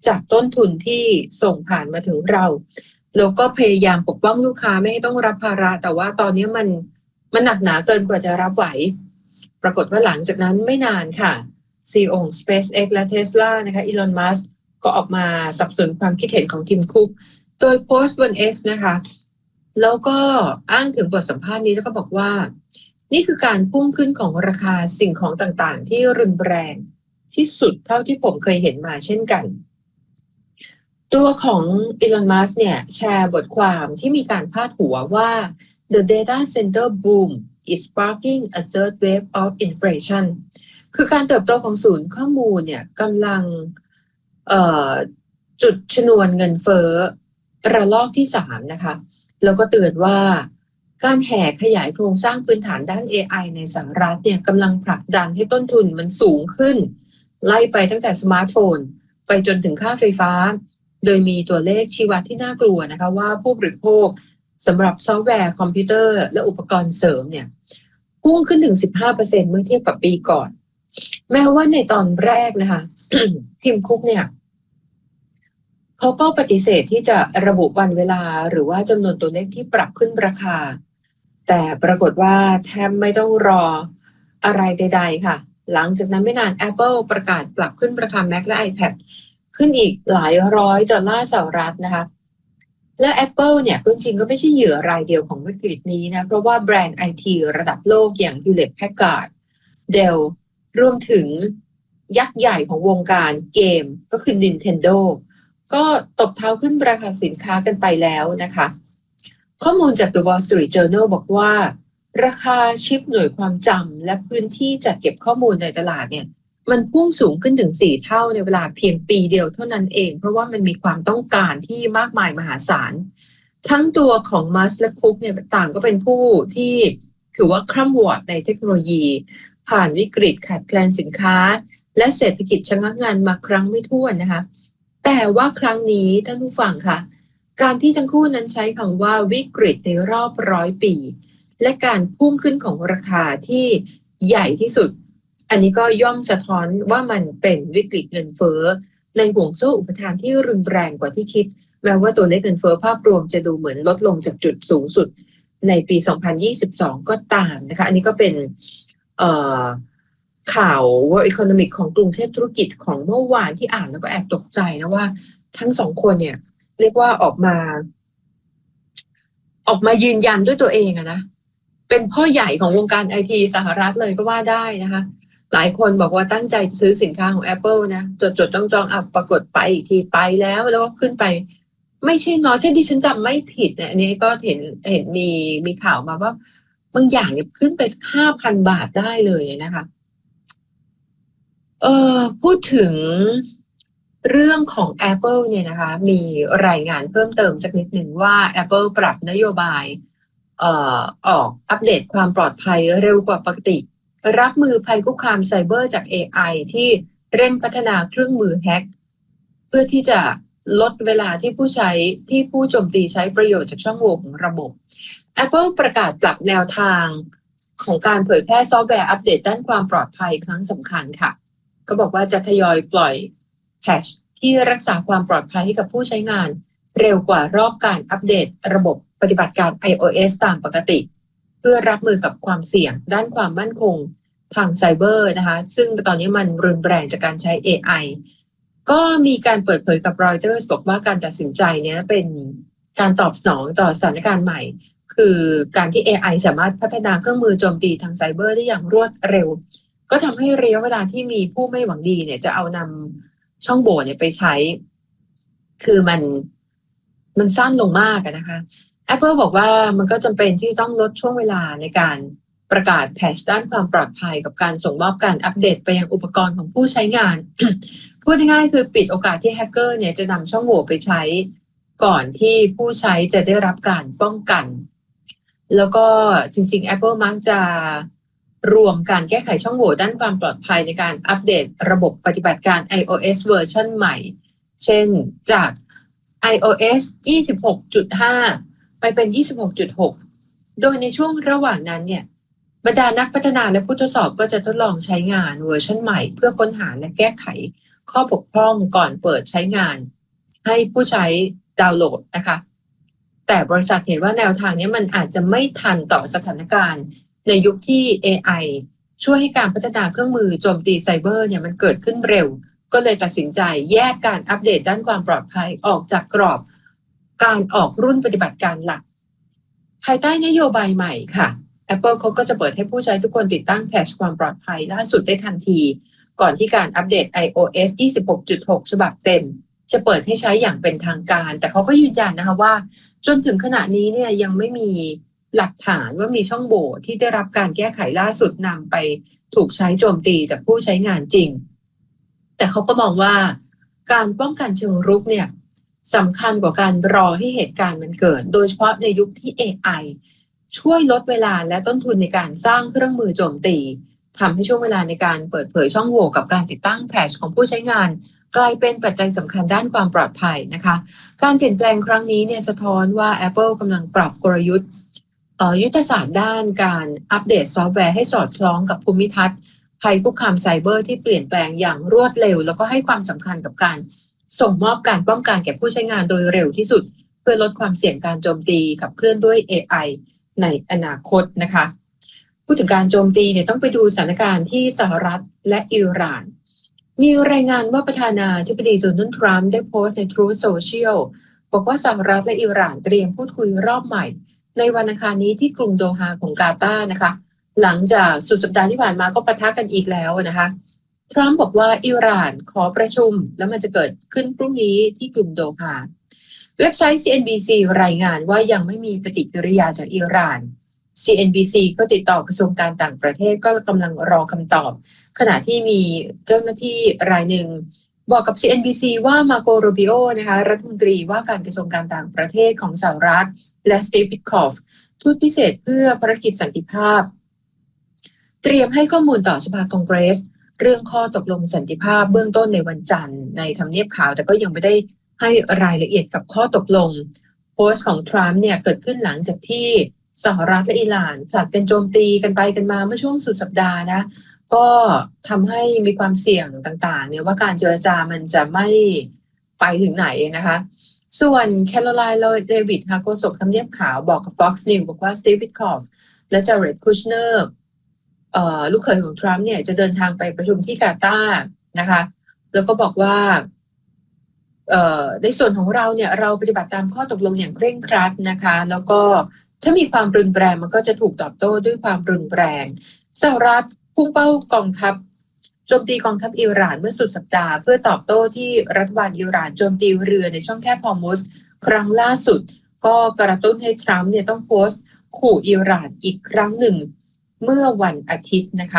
จากต้นทุนที่ส่งผ่านมาถึงเราแล้วก็พยายามปกป้องลูกค้าไม่ให้ต้องรับภาระแต่ว่าตอนนี้มันหนักหนาเกินกว่าจะรับไหวปรากฏว่าหลังจากนั้นไม่นานค่ะ CEO ของ SpaceX และ Tesla นะคะ Elon Musk ก็ออกมาสนับสนุนความคิดเห็นของทีมคุกโดยโพสต์บน X นะคะแล้วก็อ้างถึงบทสัมภาษณ์นี้แล้วก็บอกว่านี่คือการพุ่งขึ้นของราคาสิ่งของต่างๆที่รุนแรงที่สุดเท่าที่ผมเคยเห็นมาเช่นกันตัวของ Elon Musk เนี่ยแชร์บทความที่มีการพาดหัวว่า The data center boom is sparking a third wave of inflation คือการเติบโตของศูนย์ข้อมูลเนี่ยกำลังจุดชนวนเงินเฟ้อระลอกที่3นะคะแล้วก็เตือนว่าการแห่ขยายโครงสร้างพื้นฐานด้าน AI ในสหรัฐเนี่ยกำลังผลักดันให้ต้นทุนมันสูงขึ้นไล่ไปตั้งแต่สมาร์ทโฟนไปจนถึงค่าไฟฟ้าโดยมีตัวเลขชี้วัดที่น่ากลัวนะคะว่าผู้บริโภคสำหรับซอฟต์แวร์คอมพิวเตอร์และอุปกรณ์เสริมเนี่ยพุ่งขึ้นถึง 15% เมื่อเทียบกับปีก่อนแม้ว่าในตอนแรกนะคะ ทีมคุกเนี่ยเขาก็ปฏิเสธที่จะระบุวันเวลาหรือว่าจำนวนตัวเลขที่ปรับขึ้นราคาแต่ปรากฏว่าแทบไม่ต้องรออะไรใดๆค่ะหลังจากนั้นไม่นาน Apple ประกาศปรับขึ้นราคา Mac และ iPad ขึ้นอีกหลาย$100สหรัฐนะคะและ Apple เนี่ยจริงๆก็ไม่ใช่เหยื่อรายเดียวของวิกฤตนี้นะเพราะว่าแบรนด์ IT ระดับโลกอย่าง Hewlett Packard Dell รวมถึงยักษ์ใหญ่ของวงการเกมก็คือ Nintendo ก็ตบเท้าขึ้นราคาสินค้ากันไปแล้วนะคะข้อมูลจาก The Wall Street Journal บอกว่าราคาชิปหน่วยความจำและพื้นที่จัดเก็บข้อมูลในตลาดเนี่ยมันพุ่งสูงขึ้นถึง4เท่าในเวลาเพียงปีเดียวเท่านั้นเองเพราะว่ามันมีความต้องการที่มากมายมหาศาลทั้งตัวของมัสและคุกเนี่ยต่างก็เป็นผู้ที่ถือว่าคร่ำวอร์ดในเทคโนโลยีผ่านวิกฤตขาดแคลนสินค้าและเศรษฐกิจชะงักงันมาครั้งไม่ถ้วนนะคะแต่ว่าครั้งนี้ท่านผู้ฟังค่ะการที่ทั้งคู่นั้นใช้คำว่าวิกฤตในรอบ100 ปีและการพุ่งขึ้นของราคาที่ใหญ่ที่สุดอันนี้ก็ย่อมสะท้อนว่ามันเป็นวิกฤตเงินเฟ้อในห่วงโซ่อุปทานที่รุนแรงกว่าที่คิดแม้ว่าตัวเลขเงินเฟ้อภาพรวมจะดูเหมือนลดลงจากจุดสูงสุดในปี 2022 ก็ตามนะคะอันนี้ก็เป็นข่าว World Economic ของกรุงเทพธุรกิจของเมื่อวานที่อ่านแล้วก็แอบตกใจนะว่าทั้งสองคนเนี่ยเรียกว่าออกมายืนยันด้วยตัวเองอะนะเป็นพ่อใหญ่ของวงการไอทีสหรัฐเลยก็ว่าได้นะคะหลายคนบอกว่าตั้งใจซื้อสินค้าของ Apple นะจดจ้องปรากฏไปอีกทีไปแล้วก็ขึ้นไปไม่ใช่น้อยถ้าดิฉันจำไม่ผิดเนี่ยอันนี้ก็เห็นมีข่าวมาว่าบางอย่างเนี่ยขึ้นไป 5,000 บาทได้เลยนะคะพูดถึงเรื่องของ Apple เนี่ยนะคะมีรายงานเพิ่มเติมสักนิดหนึ่งว่า Apple ปรับนโยบายออกอัปเดตความปลอดภัยเร็วกว่าปกติรับมือภัยคุกคามไซเบอร์จาก AI ที่เร่งพัฒนาเครื่องมือแฮกเพื่อที่จะลดเวลาที่ผู้โจมตีใช้ประโยชน์จากช่องโหว่ของระบบ Apple ประกาศปรับแนวทางของการเผยแพร่ซอฟต์แวร์อัปเดตด้านความปลอดภัยครั้งสำคัญค่ะก็บอกว่าจะทยอยปล่อยแพทช์ที่รักษาความปลอดภัยให้กับผู้ใช้งานเร็วกว่ารอบการอัปเดตระบบปฏิบัติการ iOS ตามปกติเพื่อรับมือกับความเสี่ยงด้านความมั่นคงทางไซเบอร์นะคะซึ่งตอนนี้มันรุนแรงจากการใช้ AI ก็มีการเปิดเผยกับ Reuters บอกว่าการตัดสินใจนี้เป็นการตอบสนองต่อสถานการณ์ใหม่คือการที่ AI สามารถพัฒนาเครื่องมือโจมตีทางไซเบอร์ได้อย่างรวดเร็วก็ทำให้ระยะเวลาที่มีผู้ไม่หวังดีเนี่ยจะเอานำช่องโหว่เนี่ยไปใช้คือมันสั้นลงมากนะคะ Apple บอกว่ามันก็จำเป็นที่ต้องลดช่วงเวลาในการประกาศแพทช์ด้านความปลอดภัยกับการส่งมอบการอัปเดตไปยังอุปกรณ์ของผู้ใช้งาน พูดง่ายๆคือปิดโอกาสที่แฮกเกอร์เนี่ยจะนำช่องโหว่ไปใช้ก่อนที่ผู้ใช้จะได้รับการป้องกันแล้วก็จริงๆ Apple มักจะรวมการแก้ไขช่องโหว่ด้านความปลอดภัยในการอัปเดตระบบปฏิบัติการ iOS เวอร์ชันใหม่เช่นจาก iOS 26.5 ไปเป็น 26.6 โดยในช่วงระหว่างนั้นเนี่ยบรรดานักพัฒนาและผู้ทดสอบก็จะทดลองใช้งานเวอร์ชันใหม่เพื่อค้นหาและแก้ไขข้อบกพร่องก่อนเปิดใช้งานให้ผู้ใช้ดาวน์โหลดนะคะแต่บริษัทเห็นว่าแนวทางนี้มันอาจจะไม่ทันต่อสถานการณ์ในยุคที่ AI ช่วยให้การพัฒนาเครื่องมือโจมตีไซเบอร์เนี่ยมันเกิดขึ้นเร็วก็เลยตัดสินใจแยกการอัปเดตด้านความปลอดภัยออกจากกรอบการออกรุ่นปฏิบัติการหลักภายใต้นโยบายใหม่ค่ะ Apple เขาก็จะเปิดให้ผู้ใช้ทุกคนติดตั้งแพทช์ความปลอดภัยล่าสุดได้ทันทีก่อนที่การอัปเดต iOS 26.6 ฉบับเต็มจะเปิดให้ใช้อย่างเป็นทางการแต่เขาก็ยืนยันนะคะว่าจนถึงขณะนี้เนี่ยยังไม่มีหลักฐานว่ามีช่องโหว่ที่ได้รับการแก้ไขล่าสุดนำไปถูกใช้โจมตีจากผู้ใช้งานจริงแต่เขาก็มองว่าการป้องกันเชิงรุกเนี่ยสำคัญกว่าการรอให้เหตุการณ์มันเกิดโดยเฉพาะในยุคที่ AI ช่วยลดเวลาและต้นทุนในการสร้างเครื่องมือโจมตีทำให้ช่วงเวลาในการเปิดเผยช่องโหว่กับการติดตั้งแพทช์ของผู้ใช้งานกลายเป็นปัจจัยสำคัญด้านความปลอดภัยนะคะการเปลี่ยนแปลงครั้งนี้เนี่ยสะท้อนว่า Apple กำลังปรับกลยุทธ์ยุทธศาสตร์ด้านการอัปเดตซอฟต์แวร์ให้สอดคล้องกับภูมิทัศน์ภัยคุกคามไซเบอร์ที่เปลี่ยนแปลงอย่างรวดเร็วแล้วก็ให้ความสำคัญกับการส่งมอบการป้องกันแก่ผู้ใช้งานโดยเร็วที่สุดเพื่อลดความเสี่ยงการโจมตีขับเคลื่อนด้วย AI ในอนาคตนะคะพูดถึงการโจมตีเนี่ยต้องไปดูสถานการณ์ที่สหรัฐและอิหร่านมีรายงานว่าประธานาธิบดีโดนัลด์ทรัมป์ได้โพสต์ใน Truth Social บอกว่าสหรัฐและอิหร่านเตรียมพูดคุยรอบใหม่ในวันอังคารนี้ที่กรุงโดฮาของกาตาร์นะคะหลังจากสุดสัปดาห์ที่ผ่านมาก็ปะทะกันอีกแล้วนะคะทรัมป์บอกว่าอิหร่านขอประชุมแล้วมันจะเกิดขึ้นพรุ่งนี้ที่กรุงโดฮาเว็บไซต์ CNBC รายงานว่ายังไม่มีปฏิกิริยาจากอิหร่าน CNBC ก็ติดต่อกระทรวงการต่างประเทศก็กำลังรอคำตอบขณะที่มีเจ้าหน้าที่รายหนึ่งบอกกับ CNBC ว่ามาโก รูบิโอนะคะรัฐมนตรีว่าการกระทรวงการต่างประเทศของสหรัฐและสตีฟ วิทคอฟทูตพิเศษเพื่อภารกิจสันติภาพเตรียมให้ข้อมูลต่อสภาคองเกรสเรื่องข้อตกลงสันติภาพเบื้องต้นในวันจันทร์ในทำเนียบขาวแต่ก็ยังไม่ได้ให้รายละเอียดกับข้อตกลงโพสต์ของทรัมป์เนี่ยเกิดขึ้นหลังจากที่สหรัฐและอิหร่านผลัดกันโจมตีกันไปกันมาเมื่อช่วงสุดสัปดาห์นะก็ทำให้มีความเสี่ยงต่างๆเนี่ยว่าการเจรจามันจะไม่ไปถึงไหนนะคะส่วนแคโรไลน์เดวิดฮาโกศกทำเนียบขาวบอกกับ Fox News บอกว่าสตีฟ วิทคอฟและจาเร็ด คูชเนอร์ลูกเขยของทรัมป์เนี่ยจะเดินทางไปประชุมที่กาตาร์นะคะแล้วก็บอกว่าในส่วนของเราเนี่ยเราปฏิบัติตามข้อตกลงอย่างเคร่งครัดนะคะแล้วก็ถ้ามีความรุนแรงมันก็จะถูกตอบโต้ด้วยความรุนแรงสหรัฐพุ่งเป้ากองทัพโจมตีกองทัพอิหร่านเมื่อสุดสัปดาห์เพื่อตอบโต้ที่รัฐบาลอิหร่านโจมตีเรือในช่องแคบฮอร์มุซครั้งล่าสุดก็กระตุ้นให้ทรัมป์เนี่ยต้องโพสต์ขู่อิหร่านอีกครั้งหนึ่งเมื่อวันอาทิตย์นะคะ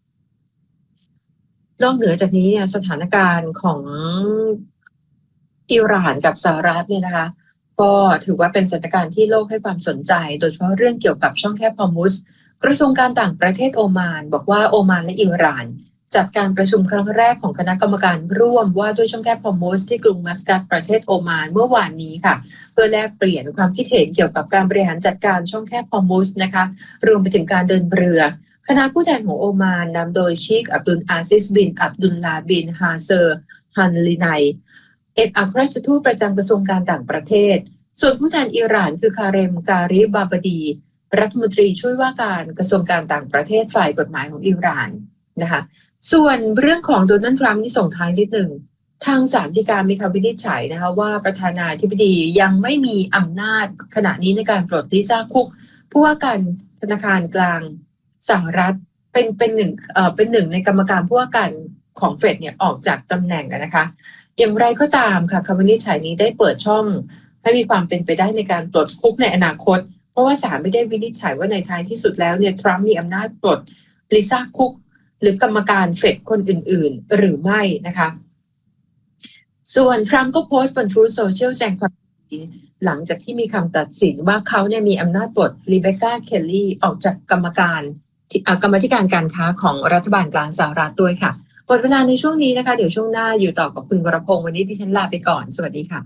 นอกเหนือจากนี้เนี่ยสถานการณ์ของอิหร่านกับสหรัฐเนี่ยนะคะก็ถือว่าเป็นสถานการณ์ที่โลกให้ความสนใจโดยเฉพาะเรื่องเกี่ยวกับช่องแคบฮอร์มุซกระทรวงการต่างประเทศโอมานบอกว่าโอมานและอิหร่านจัดการประชุมครั้งแรกของคณะกรรมการร่วมว่าด้วยช่องแคบฮอร์มุซที่กรุงมัสกัตประเทศโอมานเมื่อวานนี้ค่ะเพื่อแลกเปลี่ยนความคิดเห็นเกี่ยวกับการบริหารจัดการช่องแคบฮอร์มุซนะคะรวมไปถึงการเดินเรือคณะผู้แทนของโอมานนำโดยชีคอับดุลอาซิสบินอับดุลลาบินฮาเซอร์ฮันลีไนเอกอัครราชทูตประจำกระทรวงการต่างประเทศส่วนผู้แทนอิหร่านคือคาเรมการิบาบดีรัฐมนตรีช่วยว่าการกระทรวงการต่างประเทศฝ่ายกฎหมายของอิหร่านนะคะส่วนเรื่องของโดนัลด์ทรัมป์ที่ส่งท้ายนิดหนึ่งทางศาลฎีกามีคำวินิจฉัยนะคะว่าประธานาธิบดียังไม่มีอำนาจขณะนี้ในการปลดลิซ่าคุกผู้ว่าการธนาคารกลางสหรัฐเป็นหนึ่งในกรรมการผู้ว่าการของเฟดเนี่ยออกจากตำแหน่งนะคะอย่างไรก็ตามค่ะคำวินิจฉัยนี้ได้เปิดช่องให้มีความเป็นไปได้ในการปลดคุกในอนาคตเพราะว่าศาลไม่ได้วินิจฉัยว่าในท้ายที่สุดแล้วเนี่ยทรัมป์มีอำนาจปลดลิซ่าคุกหรือกรรมการเฟดคนอื่นๆหรือไม่นะคะส่วนทรัมป์ก็โพสต์บน Truth Social แสดงความยินดีหลังจากที่มีคำตัดสินว่าเขาเนี่ยมีอำนาจปลดรีเบคก้าเคลลี่ออกจากกรรมธิการการค้าของรัฐบาลกลางสหรัฐด้วยค่ะหมดเวลาในช่วงนี้นะคะเดี๋ยวช่วงหน้าอยู่ต่อกับคุณวรพงศ์วันนี้ที่ฉันลาไปก่อนสวัสดีค่ะ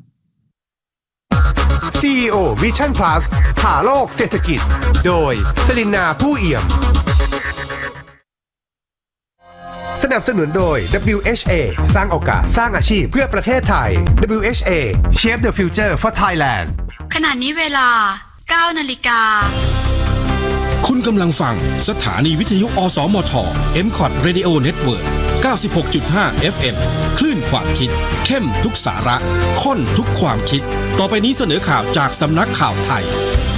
CEO Vision Plus หาโลกเศรษฐกิจโดยสลินนาผู้เอี่ยมสนับสนุนโดย WHA สร้างโอกาสสร้างอาชีพเพื่อประเทศไทย WHA Shape the Future for Thailand ขณะนี้เวลา 9 นาฬิกาคุณกำลังฟังสถานีวิทยุอสมท MCOT Radio Network 96.5 FM คลื่นความคิดเข้มทุกสาระข้นทุกความคิดต่อไปนี้เสนอข่าวจากสำนักข่าวไทย